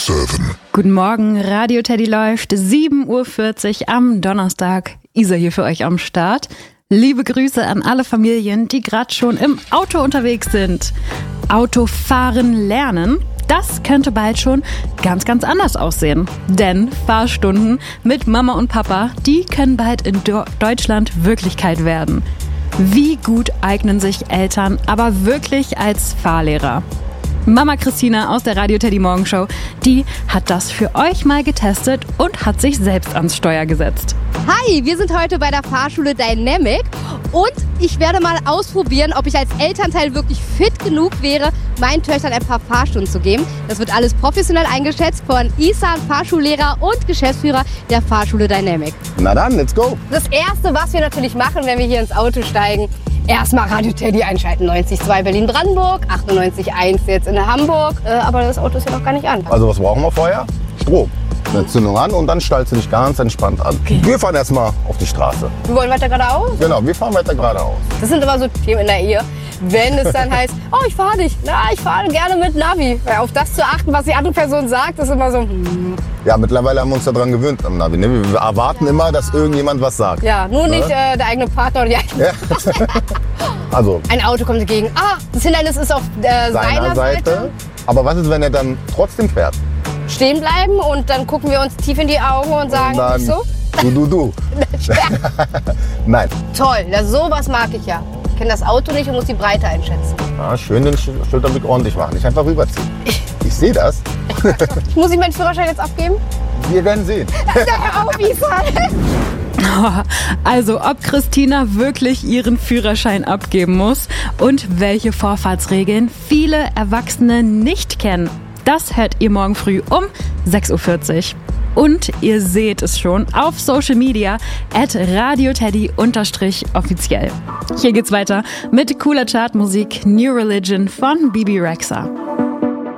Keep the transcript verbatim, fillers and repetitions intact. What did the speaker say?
sieben. Guten Morgen, Radio Teddy läuft, sieben Uhr vierzig am Donnerstag. Isa hier für euch am Start. Liebe Grüße an alle Familien, die gerade schon im Auto unterwegs sind. Autofahren lernen, das könnte bald schon ganz, ganz anders aussehen. Denn Fahrstunden mit Mama und Papa, die können bald in Do- Deutschland Wirklichkeit werden. Wie gut eignen sich Eltern aber wirklich als Fahrlehrer? Mama Christina aus der Radio Teddy Morgenshow, die hat das für euch mal getestet und hat sich selbst ans Steuer gesetzt. Hi, wir sind heute bei der Fahrschule Dynamic und ich werde mal ausprobieren, ob ich als Elternteil wirklich fit genug wäre, meinen Töchtern ein paar Fahrstunden zu geben. Das wird alles professionell eingeschätzt von Isan, Fahrschullehrer und Geschäftsführer der Fahrschule Dynamic. Na dann, let's go! Das Erste, was wir natürlich machen, wenn wir hier ins Auto steigen, erstmal Radio Teddy einschalten. neunzig Komma zwei Berlin-Brandenburg, achtundneunzig Komma eins jetzt in Hamburg. Äh, aber das Auto ist ja noch gar nicht an. Also was brauchen wir vorher? Strom. Eine Zündung an und dann stellst du dich ganz entspannt an. Okay. Wir fahren erstmal auf die Straße. Wir wollen weiter geradeaus? Genau, wir fahren weiter geradeaus. Das sind immer so Themen in der Ehe. Wenn es dann heißt, oh, ich fahre nicht. Na, ich fahre gerne mit Navi. Weil auf das zu achten, was die andere Person sagt, ist immer so... Hmm. Ja, mittlerweile haben wir uns daran gewöhnt am Navi. Ne? Wir erwarten ja. immer, dass irgendjemand was sagt. Ja, nur ne? nicht äh, der eigene Partner oder die eigene ja. Also, ein Auto kommt entgegen. Ah, das Hindernis ist auf äh, seiner, seiner Seite. Seite. Aber was ist, wenn er dann trotzdem fährt? Stehen bleiben und dann gucken wir uns tief in die Augen und sagen, und dann, so? Du, du, du. Nein. Toll, das, sowas mag ich ja. Ich kenne das Auto nicht und muss die Breite einschätzen. Ja, schön den Schulterblick ordentlich machen, nicht einfach rüberziehen. Ich sehe das. Muss ich meinen Führerschein jetzt abgeben? Wir werden sehen. Hör auf, Isa. Also, ob Christina wirklich ihren Führerschein abgeben muss und welche Vorfahrtsregeln viele Erwachsene nicht kennen, das hört ihr morgen früh um sechs Uhr vierzig. Und ihr seht es schon auf Social Media at radioteddy unterstrich offiziell. Hier geht's weiter mit cooler Chartmusik New Religion von Bibi Rexha.